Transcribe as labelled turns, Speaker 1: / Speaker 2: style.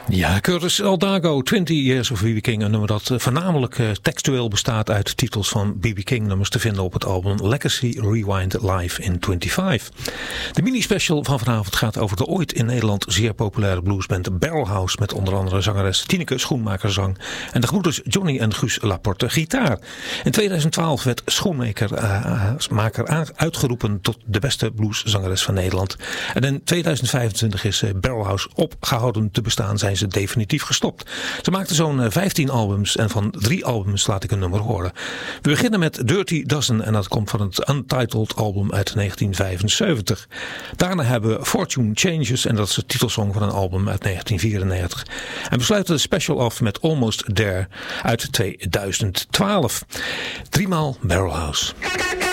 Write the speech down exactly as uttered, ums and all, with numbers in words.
Speaker 1: Ja, Curtis Aldago, twinty Years of B B King. Een nummer dat voornamelijk uh, textueel bestaat uit titels van B B King nummers te vinden op het album Legacy Rewind Live in twenty-five. De mini-special van vanavond gaat over de ooit in Nederland zeer populaire bluesband Barrelhouse met onder andere zangeres Tineke Schoenmaker zang en de gebroeders Johnny en Guus Laporte gitaar. In tweeduizend twaalf werd Schoenmaker uh, maker uitgeroepen tot de beste blueszangeres van Nederland. En in tweeduizend vijfentwintig is uh, Barrelhouse opgehouden te bestaan, zijn ze definitief gestopt. Ze maakten zo'n vijftien albums en van drie albums laat ik een nummer horen. We beginnen met Dirty Dozen en dat komt van het Untitled album uit negentien vijfenzeventig. Daarna hebben we Fortune Changes en dat is de titelsong van een album uit negentien vierennegentig. En we sluiten de special af met Almost There uit tweeduizend twaalf. Driemaal Barrelhouse.